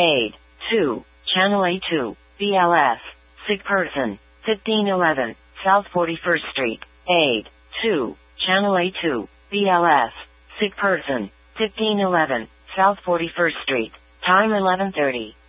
Aid 2, Channel A2, BLS, sick person, 1511, South 41st Street. Aid 2, Channel A2, BLS, sick person, 1511, South 41st Street. Time 11:30.